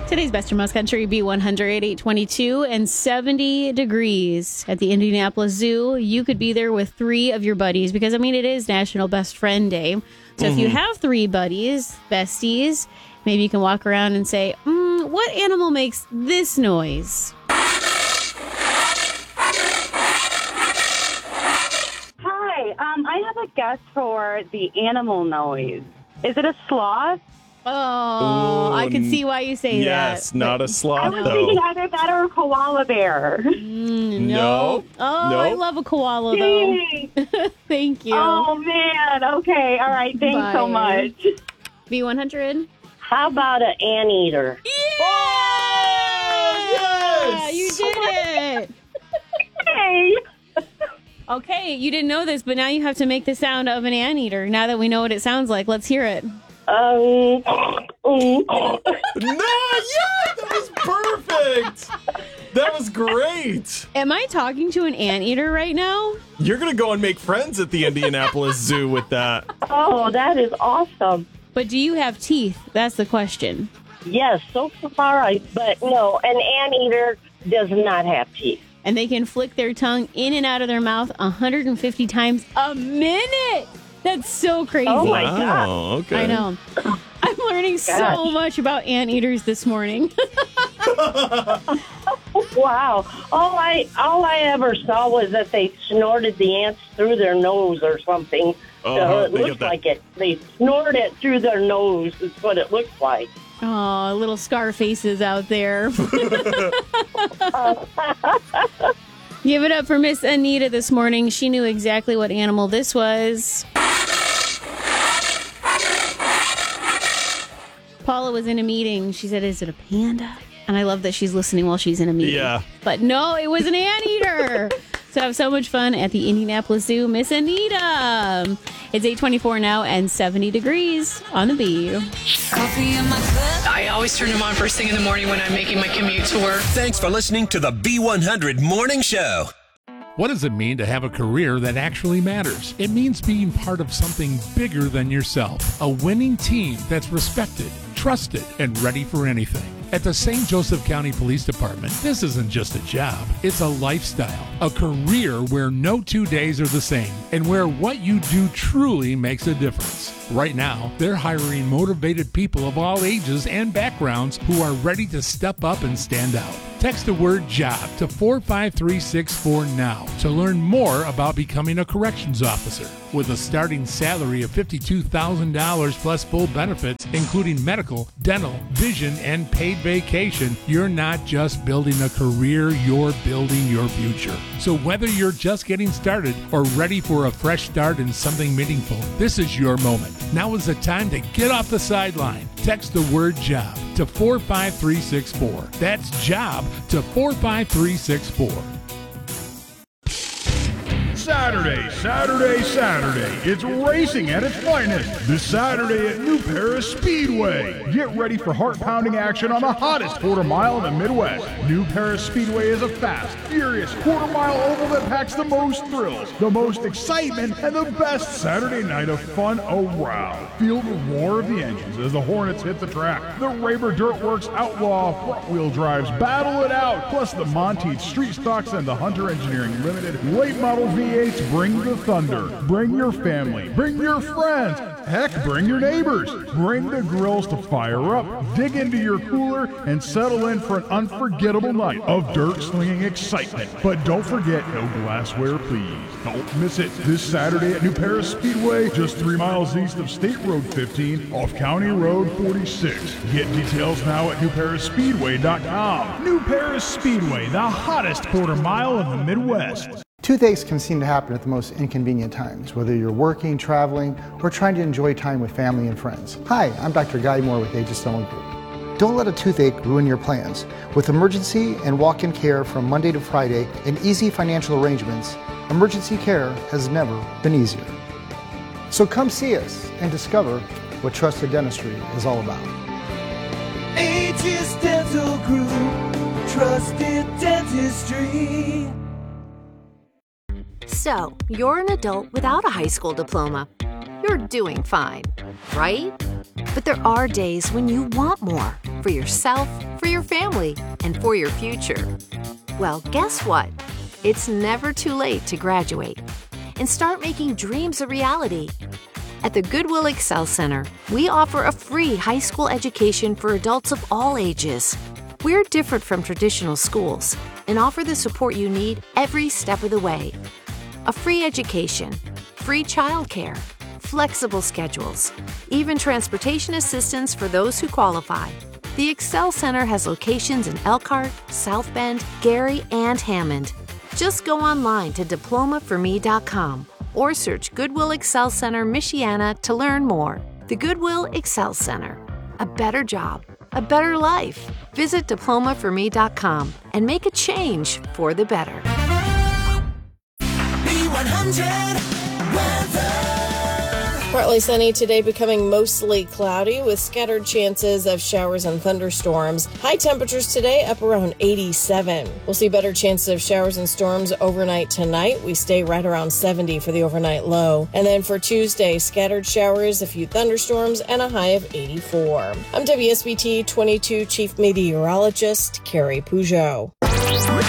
Today's Best in Most Country, B100, 822 and 70 degrees at the Indianapolis Zoo. You could be there with 3 of your buddies because, it is National Best Friend Day. So if you have 3 buddies, besties, maybe you can walk around and say, what animal makes this noise? Hi, I have a guess for the animal noise. Is it a sloth? Oh, I can see why you say that. Yes, not a sloth, I was thinking though. either that or a koala bear. No. Oh, Nope. I love a koala, though. Dang. Thank you. Oh, man. Okay. All right. Thanks so Bye. much. B100. How about an anteater? Yeah! You did it. Hey. Okay, you didn't know this, but now you have to make the sound of an anteater. Now that we know what it sounds like, let's hear it. No, yeah, that was perfect. That was great. Am I talking to an anteater right now? You're going to go and make friends at the Indianapolis Zoo with that. Oh, that is awesome. But do you have teeth? That's the question. Yes, so far, but no, an anteater does not have teeth. And they can flick their tongue in and out of their mouth 150 times a minute. That's so crazy. Oh, my God. Oh, okay. I know. I'm learning so much about anteaters this morning. Wow. All I ever saw was that they snorted the ants through their nose or something. So it they looks get that. like it. They snorted it through their nose is what it looks like. Oh, little scar faces out there. Give it up for Miss Anita this morning. She knew exactly what animal this was. Paula was in a meeting. She said, is it a panda? And I love that she's listening while she's in a meeting. Yeah. But no, it was an anteater. So have so much fun at the Indianapolis Zoo. Miss Anita. It's 8:24 now and 70 degrees on the Bee. Coffee in my cup. I always turn them on first thing in the morning when I'm making my commute to work. Thanks for listening to the B100 Morning Show. What does it mean to have a career that actually matters? It means being part of something bigger than yourself. A winning team that's respected, trusted, and ready for anything. At the St. Joseph County Police Department, this isn't just a job, it's a lifestyle, a career where no 2 days are the same, and where what you do truly makes a difference. Right now, they're hiring motivated people of all ages and backgrounds who are ready to step up and stand out. Text the word JOB to 45364 now to learn more about becoming a corrections officer. With a starting salary of $52,000 plus full benefits, including medical, dental, vision, and paid vacation, you're not just building a career, you're building your future. So whether you're just getting started or ready for a fresh start in something meaningful, this is your moment. Now is the time to get off the sideline. Text the word JOB to 45364. That's JOB to 45364. Saturday. It's racing at its finest. This Saturday at New Paris Speedway. Get ready for heart-pounding action on the hottest quarter mile in the Midwest. New Paris Speedway is a fast, furious quarter-mile oval that packs the most thrills, the most excitement, and the best Saturday night of fun around. Feel the roar of the engines as the Hornets hit the track. The Raber Dirtworks Outlaw front-wheel drives battle it out. Plus the Monteith Street Stocks and the Hunter Engineering Limited late model V8s bring the thunder. Bring your family. Bring your friends. Heck, bring your neighbors. Bring the grills to fire up. Dig into your cooler and settle in for an unforgettable night of dirt-slinging excitement. But don't forget, no glassware, please. Don't miss it this Saturday at New Paris Speedway, just 3 miles east of State Road 15 off County Road 46. Get details now at newparisspeedway.com. New Paris Speedway, the hottest quarter mile in the Midwest. Toothaches can seem to happen at the most inconvenient times, whether you're working, traveling, or trying to enjoy time with family and friends. Hi, I'm Dr. Guy Moore with Aegis Dental Group. Don't let a toothache ruin your plans. With emergency and walk-in care from Monday to Friday and easy financial arrangements, emergency care has never been easier. So come see us and discover what trusted dentistry is all about. Aegis Dental Group, trusted dentistry. So, you're an adult without a high school diploma. You're doing fine, right? But there are days when you want more. for yourself, for your family, and for your future. Well, guess what? It's never too late to graduate and start making dreams a reality. At the Goodwill Excel Center, we offer a free high school education for adults of all ages. We're different from traditional schools and offer the support you need every step of the way. A free education, free childcare, flexible schedules, even transportation assistance for those who qualify. The Excel Center has locations in Elkhart, South Bend, Gary, and Hammond. Just go online to diplomaforme.com or search Goodwill Excel Center, Michiana to learn more. The Goodwill Excel Center. A better job, a better life. Visit diplomaforme.com and make a change for the better. B100 weather. Partly sunny today, becoming mostly cloudy with scattered chances of showers and thunderstorms. High temperatures today up around 87. We'll see better chances of showers and storms overnight tonight. We stay right around 70 for the overnight low. And then for Tuesday, scattered showers, a few thunderstorms, and a high of 84. I'm WSBT 22 Chief Meteorologist Carrie Peugeot.